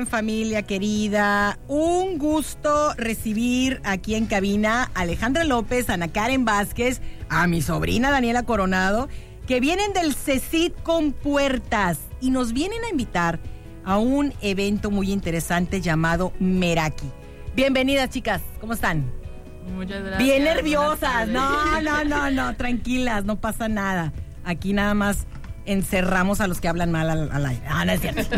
Familia querida, un gusto recibir aquí en cabina a Alejandra López, a Ana Karen Vázquez, a mi sobrina Daniela Coronado, que vienen del CECIT con puertas y nos vienen a invitar a un evento muy interesante llamado Meraki. Bienvenidas, chicas, ¿cómo están? Muchas gracias. Bien nerviosas, no, tranquilas, no pasa nada. Aquí nada más encerramos a los que hablan mal al aire. No es cierto.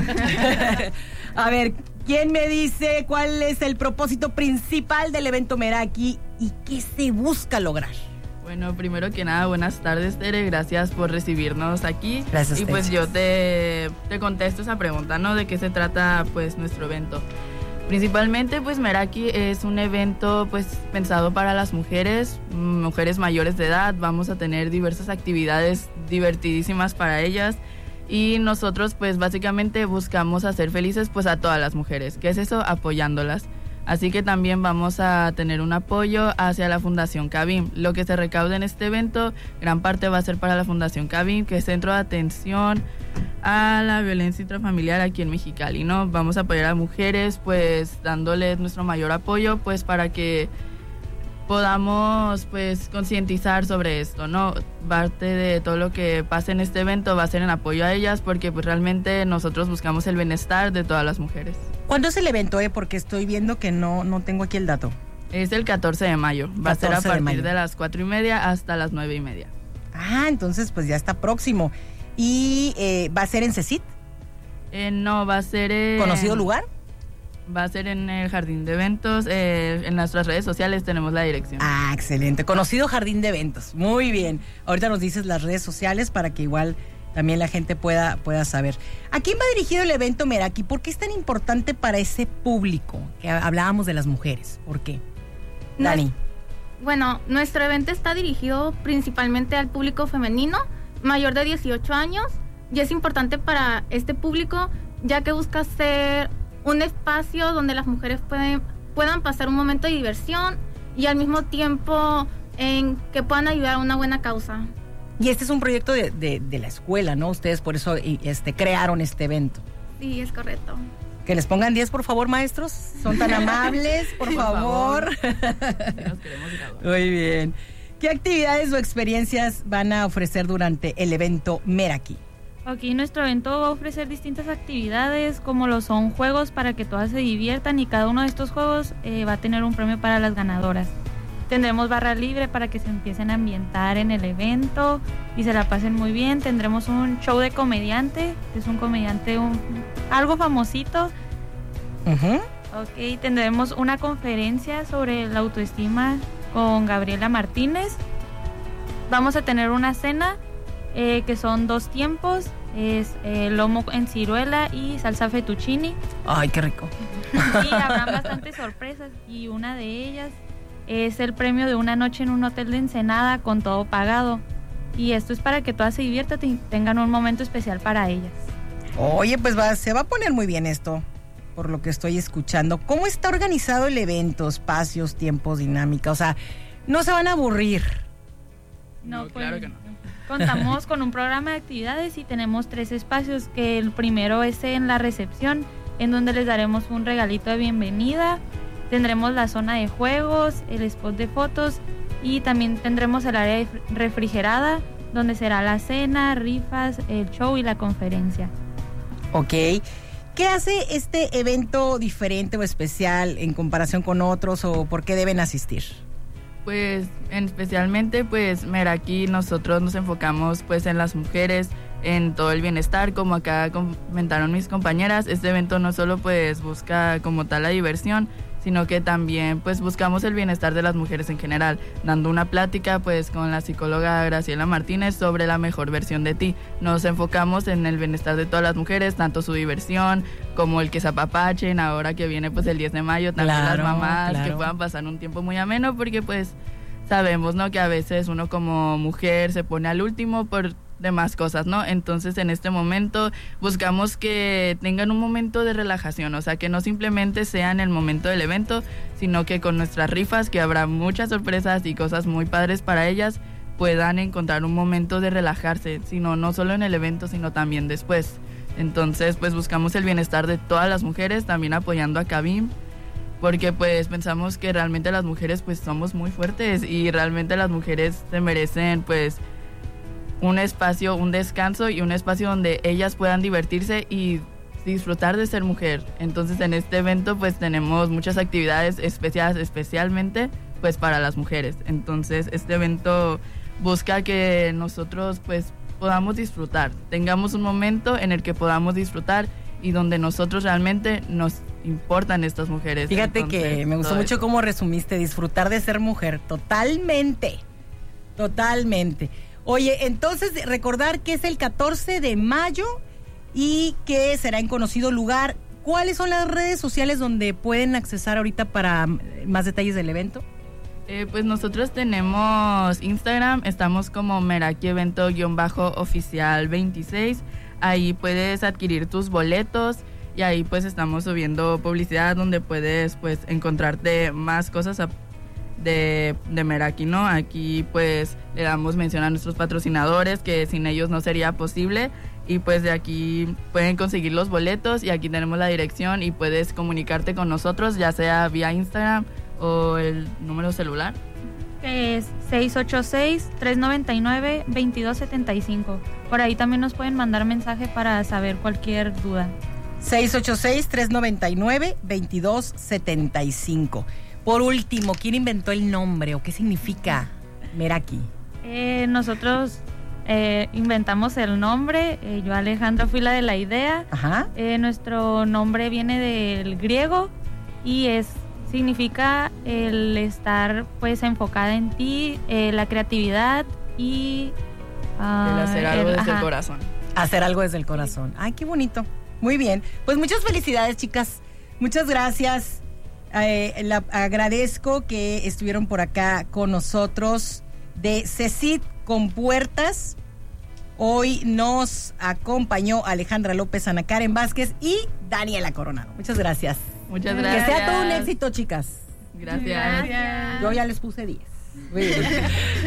A ver, ¿quién me dice cuál es el propósito principal del evento Meraki y qué se busca lograr? Bueno, primero que nada, buenas tardes, Tere, gracias por recibirnos aquí. Gracias, y pues yo te contesto esa pregunta, ¿no? ¿De qué se trata pues nuestro evento? Principalmente pues Meraki es un evento pues pensado para las mujeres mayores de edad. Vamos a tener diversas actividades divertidísimas para ellas y nosotros pues básicamente buscamos hacer felices pues a todas las mujeres. ¿Qué es eso? Apoyándolas. Así que también vamos a tener un apoyo hacia la Fundación Cabim. Lo que se recaude en este evento, gran parte va a ser para la Fundación Cabim, que es Centro de Atención a la Violencia Intrafamiliar aquí en Mexicali, ¿no? Vamos a apoyar a mujeres, pues dándoles nuestro mayor apoyo, pues para que podamos pues concientizar sobre esto, ¿no? Parte de todo lo que pase en este evento va a ser en apoyo a ellas, porque pues realmente nosotros buscamos el bienestar de todas las mujeres. ¿Cuándo es el evento, Porque estoy viendo que no tengo aquí el dato. Es el 14 de mayo. Va a ser a partir de las 4:30 hasta las 9:30. Ah, entonces pues ya está próximo. ¿Y va a ser en CECIT? No, va a ser en... ¿Conocido lugar? Va a ser en el Jardín de Eventos. En nuestras redes sociales tenemos la dirección. Ah, excelente. Conocido Jardín de Eventos. Muy bien. Ahorita nos dices las redes sociales para que igual también la gente pueda saber. ¿A quién va dirigido el evento Meraki? ¿Por qué es tan importante para ese público? Que hablábamos de las mujeres. ¿Por qué? Dani. Bueno, nuestro evento está dirigido principalmente al público femenino mayor de 18 años y es importante para este público ya que busca ser un espacio donde las mujeres puedan pasar un momento de diversión y al mismo tiempo en que puedan ayudar a una buena causa. Y este es un proyecto de la escuela, ¿no? Ustedes por eso crearon este evento. Sí, es correcto. Que les pongan 10, por favor, maestros. Son tan amables, por favor. Sí, nos queremos graduar. Muy bien. ¿Qué actividades o experiencias van a ofrecer durante el evento Meraki? Aquí nuestro evento va a ofrecer distintas actividades, como lo son juegos para que todas se diviertan y cada uno de estos juegos va a tener un premio para las ganadoras. Tendremos barra libre para que se empiecen a ambientar en el evento y se la pasen muy bien. Tendremos un show de comediante, que es un comediante algo famosito. Uh-huh. Ok, tendremos una conferencia sobre la autoestima con Gabriela Martínez. Vamos a tener una cena que son 2 tiempos, es lomo en ciruela y salsa fettuccini. Ay, qué rico. Y habrán bastantes sorpresas y una de ellas es el premio de una noche en un hotel de Ensenada con todo pagado. Y esto es para que todas se diviertan y tengan un momento especial para ellas. Oye, pues se va a poner muy bien esto, por lo que estoy escuchando. ¿Cómo está organizado el evento? Espacios, tiempos, dinámica. O sea, no se van a aburrir. No, pues, claro que no. Contamos con un programa de actividades y tenemos 3 espacios, que el primero es en la recepción, en donde les daremos un regalito de bienvenida. Tendremos la zona de juegos, el spot de fotos y también tendremos el área refrigerada, donde será la cena, rifas, el show y la conferencia. Ok. ¿Qué hace este evento diferente o especial en comparación con otros o por qué deben asistir? Pues especialmente pues Meraki nosotros nos enfocamos pues en las mujeres, en todo el bienestar, como acá comentaron mis compañeras. Este evento no solo pues busca como tal la diversión, sino que también pues buscamos el bienestar de las mujeres en general, dando una plática pues con la psicóloga Graciela Martínez sobre la mejor versión de ti. Nos enfocamos en el bienestar de todas las mujeres, tanto su diversión como el que se apapachen, ahora que viene pues el 10 de mayo, también claro, las mamás, claro, que puedan pasar un tiempo muy ameno, porque pues sabemos, ¿no?, que a veces uno como mujer se pone al último por demás cosas, ¿no? Entonces en este momento buscamos que tengan un momento de relajación, o sea, que no simplemente sea en el momento del evento, sino que con nuestras rifas, que habrá muchas sorpresas y cosas muy padres para ellas, puedan encontrar un momento de relajarse, sino no solo en el evento, sino también después. Entonces, pues buscamos el bienestar de todas las mujeres, también apoyando a Cabim, porque pues pensamos que realmente las mujeres pues somos muy fuertes y realmente las mujeres se merecen pues un espacio, un descanso y un espacio donde ellas puedan divertirse y disfrutar de ser mujer. Entonces en este evento pues tenemos muchas actividades especialmente pues para las mujeres. Entonces este evento busca que nosotros pues podamos disfrutar, tengamos un momento en el que podamos disfrutar y donde nosotros realmente nos importan estas mujeres. Fíjate Entonces, que me gustó mucho cómo resumiste, disfrutar de ser mujer, totalmente. Oye, entonces recordar que es el 14 de mayo y que será en conocido lugar. ¿Cuáles son las redes sociales donde pueden accesar ahorita para más detalles del evento? Pues nosotros tenemos Instagram, estamos como Meraki Evento-oficial 26. Ahí puedes adquirir tus boletos y ahí pues estamos subiendo publicidad donde puedes pues encontrarte más cosas de Meraki, ¿no? Aquí pues le damos mención a nuestros patrocinadores que sin ellos no sería posible y pues de aquí pueden conseguir los boletos y aquí tenemos la dirección y puedes comunicarte con nosotros ya sea vía Instagram o el número celular. Que es 686-399-2275. Por ahí también nos pueden mandar mensaje para saber cualquier duda. 686-399-2275. Por último, ¿quién inventó el nombre o qué significa Meraki? Nosotros inventamos el nombre. Yo, Alejandra, fui la de la idea. Ajá. Nuestro nombre viene del griego y significa el estar pues enfocada en ti, la creatividad y el hacer algo desde el corazón. Hacer algo desde el corazón. Ay, qué bonito. Muy bien. Pues muchas felicidades, chicas. Muchas gracias. Agradezco que estuvieron por acá con nosotros de CECIT con Puertas. Hoy nos acompañó Alejandra López, Ana Karen Vázquez y Daniela Coronado. Muchas gracias. Muchas gracias. Que sea todo un éxito, chicas. Gracias. Yo ya les puse 10. Muy bien.